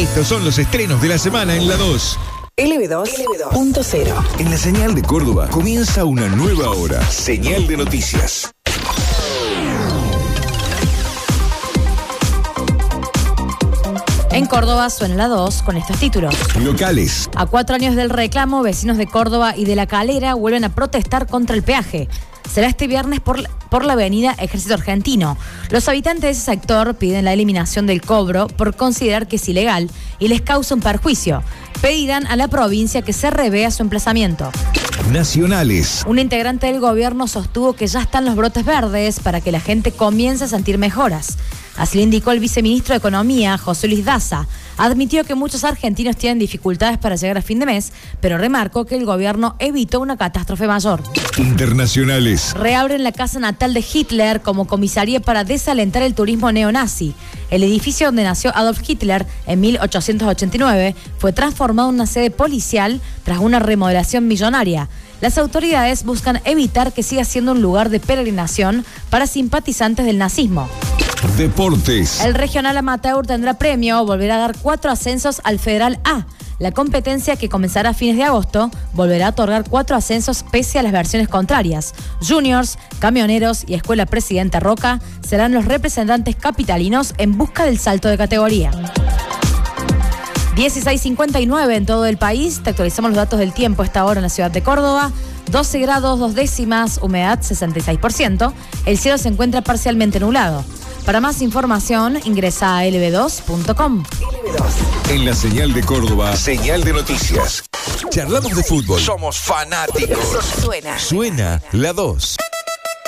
Estos son los estrenos de la semana en La 2. LB2.0. En la señal de Córdoba comienza una nueva hora. Señal de noticias. En Córdoba suena La 2 con estos títulos. Locales. A 4 años del reclamo, vecinos de Córdoba y de La Calera vuelven a protestar contra el peaje. Será este viernes por la avenida Ejército Argentino. Los habitantes de ese sector piden la eliminación del cobro por considerar que es ilegal y les causa un perjuicio. Pedirán a la provincia que se revea su emplazamiento. Nacionales. Un integrante del gobierno sostuvo que ya están los brotes verdes para que la gente comience a sentir mejoras. Así lo indicó el viceministro de Economía, José Luis Daza. Admitió que muchos argentinos tienen dificultades para llegar a fin de mes, pero remarcó que el gobierno evitó una catástrofe mayor. Internacionales. Reabren la casa natal de Hitler como comisaría para desalentar el turismo neonazi. El edificio donde nació Adolf Hitler en 1889 fue transformado en una sede policial tras una remodelación millonaria. Las autoridades buscan evitar que siga siendo un lugar de peregrinación para simpatizantes del nazismo. Deportes. El regional amateur tendrá premio, volverá a dar 4 ascensos al Federal A. La competencia, que comenzará a fines de agosto, volverá a otorgar 4 ascensos pese a las versiones contrarias. Juniors, Camioneros y Escuela Presidente Roca serán los representantes capitalinos en busca del salto de categoría. 16:59 en todo el país. Te actualizamos los datos del tiempo a esta hora en la ciudad de Córdoba. 12 grados 2 décimas, humedad 66%. El cielo se encuentra parcialmente nublado. Para más información, ingresa a lb2.com. En la señal de Córdoba, señal de noticias. Charlamos de fútbol. Somos fanáticos. Suena. Suena La 2.